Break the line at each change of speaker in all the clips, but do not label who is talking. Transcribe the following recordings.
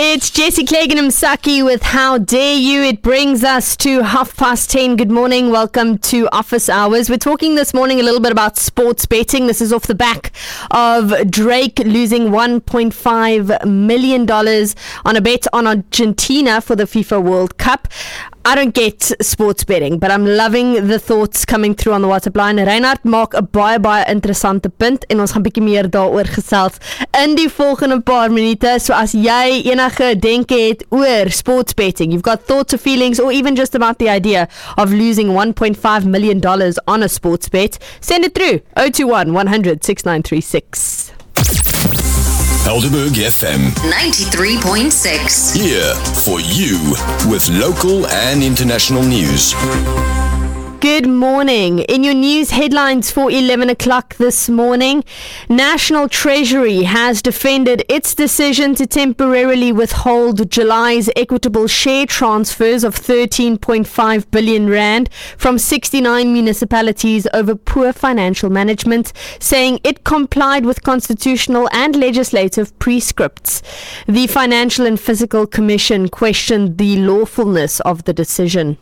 It's Jessie Clegg and Msaki with How Dare You. It brings us to 10:30. Good morning. Welcome to Office Hours. We're talking this morning a little bit about sports betting. This is off the back of Drake losing $1.5 million on a bet on Argentina for the FIFA World Cup. I don't get sports betting, but I'm loving the thoughts coming through on the WhatsApp line. Reinhard maak 'n baie interessante punt en ons gaan bietjie meer daaroor gesels in die volgende paar minute. So as jy enige denke het oor sports betting, you've got thoughts or feelings or even just about the idea of losing $1.5 million on a sports bet, send it through 021 100 6936.
Helderberg FM
93.6.
here for you with local and international news.
Good morning. In your news headlines for 11 o'clock this morning, National Treasury has defended its decision to temporarily withhold July's equitable share transfers of 13.5 billion rand from 69 municipalities over poor financial management, saying it complied with constitutional and legislative prescripts. The Financial and Physical Commission questioned the lawfulness of the decision.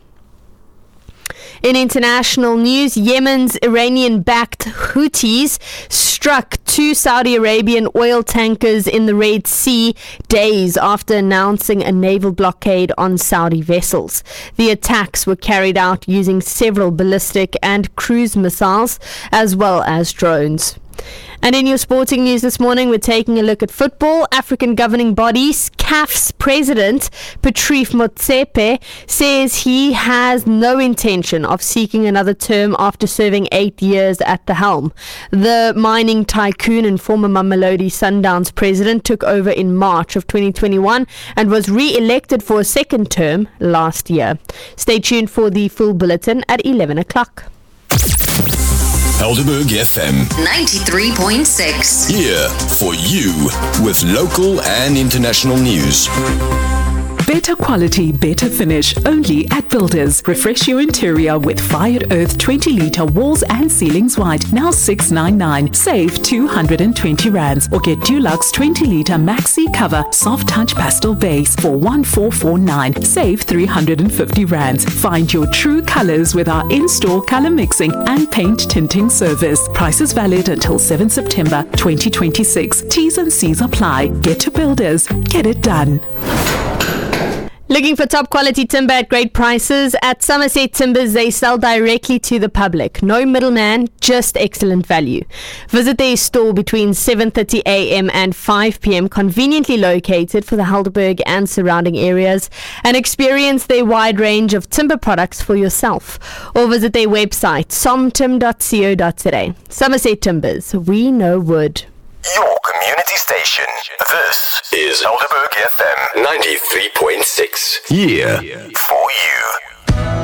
In international news, Yemen's Iranian-backed Houthis struck 2 Saudi Arabian oil tankers in the Red Sea days after announcing a naval blockade on Saudi vessels. The attacks were carried out using several ballistic and cruise missiles as well as drones. And in your sporting news this morning, we're taking a look at football. African governing bodies, CAF's president, Patrice Motsepe, says he has no intention of seeking another term after serving 8 years at the helm. The mining tycoon and former Mamelodi Sundowns president took over in March of 2021 and was re-elected for a second term last year. Stay tuned for the full bulletin at 11 o'clock.
Helderberg FM
93.6.
here for you with local and international news.
Better quality, better finish, only at Builders. Refresh your interior with Fired Earth 20-litre walls and ceilings white, now $699. Save 220 rands, or get Dulux 20-litre maxi cover soft touch pastel base for 1449. Save 350 rands. Find your true colours with our in-store colour mixing and paint tinting service. Prices valid until 7 September 2026. T's and C's apply. Get to Builders. Get it done.
Looking for top quality timber at great prices? At Somerset Timbers, they sell directly to the public. No middleman, just excellent value. Visit their store between 7:30 a.m. and 5 p.m. conveniently located for the Helderberg and surrounding areas, and experience their wide range of timber products for yourself. Or visit their website, somtim.co.za. Somerset Timbers, we know wood.
Your community station. This is Helderberg FM 93.6 here for you.